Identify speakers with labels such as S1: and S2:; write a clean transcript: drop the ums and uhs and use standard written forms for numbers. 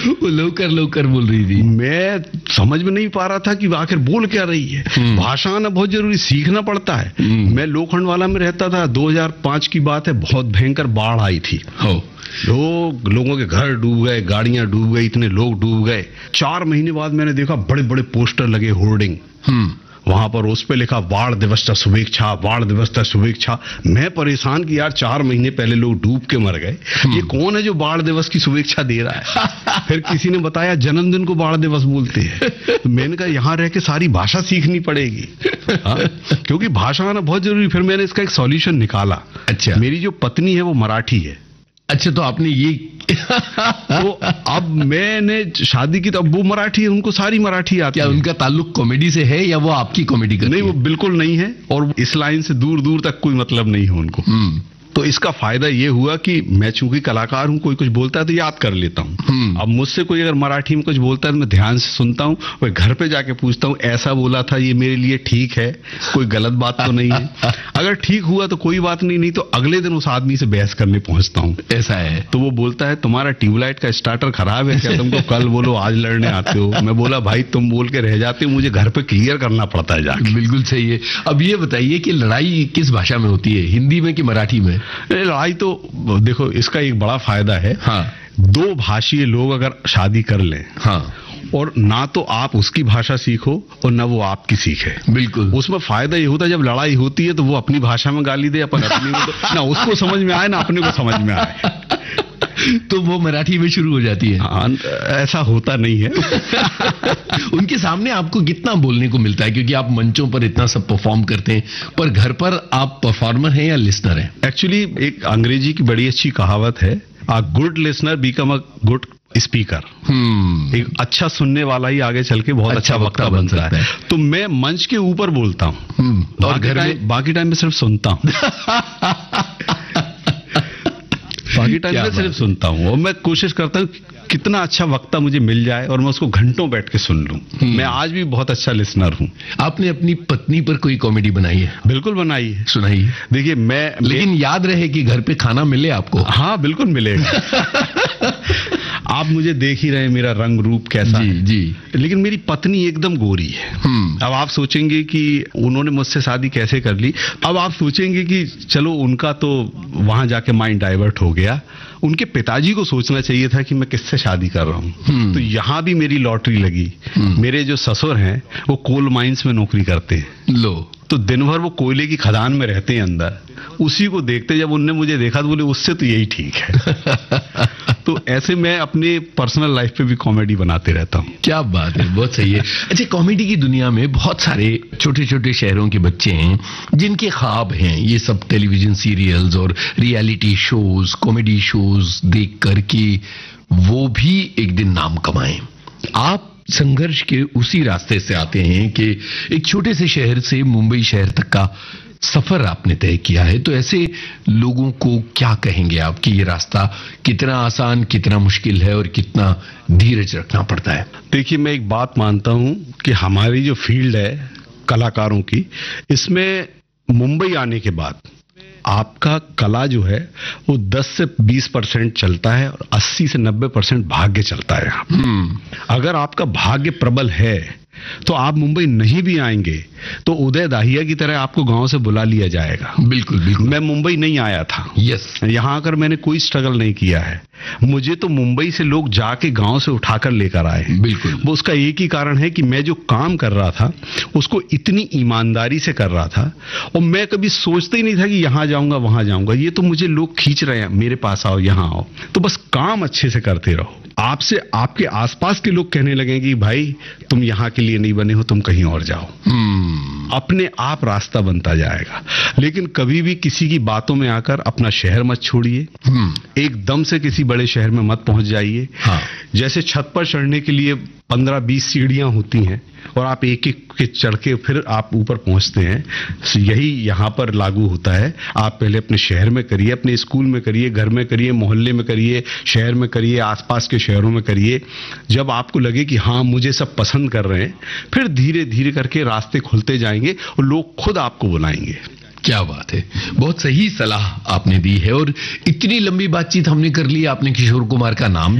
S1: वो लोकर बोल रही थी।
S2: मैं समझ में नहीं पा रहा था कि आखिर बोल क्या रही है। भाषा आना बहुत जरूरी, सीखना पड़ता है। मैं लोखंडवाला में रहता था, 2005 की बात है, बहुत भयंकर बाढ़ आई थी। लोगों के घर डूब गए, गाड़ियां डूब गई, इतने लोग डूब गए। 4 महीने बाद मैंने देखा बड़े बड़े पोस्टर लगे, होर्डिंग, वहां पर उस पे लिखा बाढ़ दिवस शुभेच्छा, बाढ़ दिवस शुभेच्छा। मैं परेशान कि यार 4 महीने पहले लोग डूब के मर गए, ये कौन है जो बाढ़ दिवस की शुभेच्छा दे रहा है। फिर किसी ने बताया जन्मदिन को बाढ़ दिवस बोलते हैं। तो मैंने कहा यहाँ रह के सारी भाषा सीखनी पड़ेगी, क्योंकि भाषा आना बहुत जरूरी। फिर मैंने इसका एक सॉल्यूशन निकाला।
S1: अच्छा,
S2: मेरी जो पत्नी है वो मराठी है।
S1: अच्छा, तो आपने ये
S2: तो अब मैंने शादी की तो अब वो मराठी है, उनको सारी मराठी आती है।
S1: क्या उनका ताल्लुक कॉमेडी से है या वो आपकी कॉमेडी करती है?
S2: नहीं, वो बिल्कुल नहीं है, और इस लाइन से दूर दूर तक कोई मतलब नहीं है उनको। तो इसका फायदा ये हुआ कि मैं चूंकि कलाकार हूं, कोई कुछ बोलता है तो याद कर लेता हूं। अब मुझसे कोई अगर मराठी में कुछ बोलता है तो मैं ध्यान से सुनता हूं, और घर पे जाके पूछता हूं ऐसा बोला था, ये मेरे लिए ठीक है, कोई गलत बात तो नहीं है। अगर ठीक हुआ तो कोई बात नहीं तो अगले दिन उस आदमी से बहस करने पहुंचता हूं।
S1: ऐसा है? तो
S2: वो बोलता है तुम्हारा ट्यूबलाइट का स्टार्टर खराब है क्या, तुमको कल बोलो आज लड़ने आते हो। मैं बोला भाई तुम बोल के रह जाते हो, मुझे घर पे क्लियर करना पड़ता है जाके।
S1: बिल्कुल सही है। अब ये बताइए कि लड़ाई किस भाषा में होती है, हिंदी में कि मराठी में?
S2: लड़ाई तो देखो इसका एक बड़ा फायदा है।
S1: हाँ,
S2: 2 भाषीय लोग अगर शादी कर लें,
S1: हाँ,
S2: और ना तो आप उसकी भाषा सीखो और ना वो आपकी सीखे,
S1: बिल्कुल,
S2: उसमें फायदा ये होता है जब लड़ाई होती है तो वो अपनी भाषा में गाली दे, अपन अपनी में, तो ना उसको समझ में आए ना अपने को समझ में आए,
S1: तो वो मराठी में शुरू हो जाती है।
S2: ऐसा होता नहीं है।
S1: उनके सामने आपको कितना बोलने को मिलता है, क्योंकि आप मंचों पर इतना सब परफॉर्म करते हैं, पर घर पर आप परफॉर्मर हैं या लिसनर हैं?
S2: एक्चुअली एक अंग्रेजी की बड़ी अच्छी कहावत है, a good listener become a good speaker. एक अच्छा सुनने वाला ही आगे चल के बहुत अच्छा वक्ता बन सकता है। तो मैं मंच के ऊपर बोलता हूँ और बाकी टाइम में सिर्फ सुनता हूँ। बाकी टाइम में सिर्फ सुनता हूँ, और मैं कोशिश करता हूँ कितना अच्छा वक्ता मुझे मिल जाए और मैं उसको घंटों बैठ के सुन लूं। मैं आज भी बहुत अच्छा लिसनर हूँ।
S1: आपने अपनी पत्नी पर कोई कॉमेडी बनाई है?
S2: बिल्कुल बनाई है।
S1: सुनाइए।
S2: देखिए
S1: लेकिन याद रहे कि घर पे खाना मिले आपको।
S2: हाँ बिल्कुल मिलेगा। आप मुझे देख ही रहे मेरा रंग रूप कैसा
S1: जी,
S2: है।
S1: जी।
S2: लेकिन मेरी पत्नी एकदम गोरी है। अब आप सोचेंगे कि उन्होंने मुझसे शादी कैसे कर ली। अब आप सोचेंगे कि चलो उनका तो वहां जाके माइंड डाइवर्ट हो गया, उनके पिताजी को सोचना चाहिए था कि मैं किससे शादी कर रहा हूँ। तो यहाँ भी मेरी लॉटरी लगी। मेरे जो ससुर हैं वो कोल माइंस में नौकरी करते हैं।
S1: लो,
S2: तो दिन भर वो कोयले की खदान में रहते हैं अंदर, उसी को देखते जब उनने मुझे देखा तो बोले उससे तो यही ठीक है। तो ऐसे मैं अपने पर्सनल लाइफ पे भी कॉमेडी बनाते रहता हूँ।
S1: क्या बात है, बहुत सही है। अच्छा, कॉमेडी की दुनिया में बहुत सारे छोटे छोटे शहरों के बच्चे हैं जिनके ख्वाब हैं ये सब टेलीविजन सीरियल्स और रियलिटी शोज, कॉमेडी शोज देख कर कि वो भी एक दिन नाम कमाएं। आप संघर्ष के उसी रास्ते से आते हैं कि एक छोटे से शहर से मुंबई शहर तक का सफर आपने तय किया है, तो ऐसे लोगों को क्या कहेंगे आप कि ये रास्ता कितना आसान, कितना मुश्किल है और कितना धीरज रखना पड़ता है?
S2: देखिए, मैं एक बात मानता हूं कि हमारी जो फील्ड है कलाकारों की, इसमें मुंबई आने के बाद आपका कला जो है वो 10 से 20% चलता है और 80 से 90% भाग्य चलता है यहाँ पे। अगर आपका भाग्य प्रबल है तो आप मुंबई नहीं भी आएंगे तो उदय दाहिया की तरह आपको गांव से बुला लिया जाएगा।
S1: बिल्कुल बिल्कुल।
S2: मैं मुंबई नहीं आया था।
S1: यस।
S2: यहाँ आकर मैंने कोई स्ट्रगल नहीं किया है। मुझे तो मुंबई से लोग जाके गांव से उठाकर लेकर आए।
S1: बिल्कुल।
S2: वो उसका एक ही कारण है कि मैं जो काम कर रहा था उसको इतनी ईमानदारी से कर रहा था, और मैं कभी सोचते ही नहीं था कि यहाँ जाऊंगा वहां जाऊंगा। ये तो मुझे लोग खींच रहे हैं, मेरे पास आओ, यहाँ आओ। तो बस काम अच्छे से करते रहो। आपसे आपके आसपास के लोग कहने लगेंगे कि भाई तुम यहाँ के लिए नहीं बने हो, तुम कहीं और जाओ। अपने आप रास्ता बनता जाएगा। लेकिन कभी भी किसी की बातों में आकर अपना शहर मत छोड़िए। एकदम से किसी बड़े शहर में मत पहुंच जाइए।
S1: हाँ। जैसे
S2: छत पर चढ़ने के लिए 15-20 सीढ़ियां होती हैं और आप एक एक के चढ़ के फिर आप ऊपर पहुंचते हैं, यही यहाँ पर लागू होता है। आप पहले अपने शहर में करिए, अपने स्कूल में करिए, घर में करिए, मोहल्ले में करिए, शहर में करिए, आसपास के शहरों में करिए। जब आपको लगे कि हाँ मुझे सब पसंद कर रहे हैं, फिर धीरे धीरे करके रास्ते खुलते जाएंगे और लोग खुद आपको बुलाएंगे।
S1: क्या बात है, बहुत सही सलाह आपने दी है। और इतनी लंबी बातचीत हमने कर ली, आपने किशोर कुमार का नाम